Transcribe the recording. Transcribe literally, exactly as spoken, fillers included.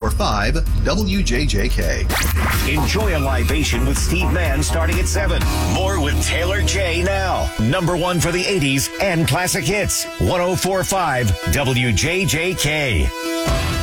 four five W J J K. Enjoy a libation with Steve Mann starting at seven. More with Taylor J now. Number one for the eighties and classic hits. one oh four point five W J J K.